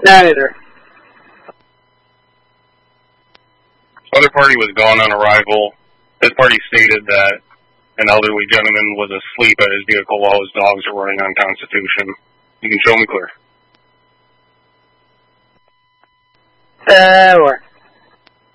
Not either. Other party was gone on arrival. This party stated that an elderly gentleman was asleep at his vehicle while his dogs were running on Constitution. You can show me clear. Where?